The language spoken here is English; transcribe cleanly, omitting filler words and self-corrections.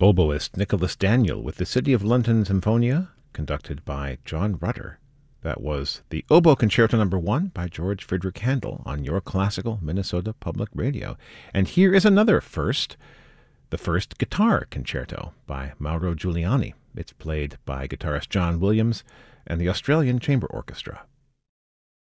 Oboist Nicholas Daniel with the City of London Symphonia, conducted by John Rutter. That was the Oboe Concerto No. 1 by George Frideric Handel on your classical Minnesota Public Radio. And here is another first, the first guitar concerto by Mauro Giuliani. It's played by guitarist John Williams and the Australian Chamber Orchestra.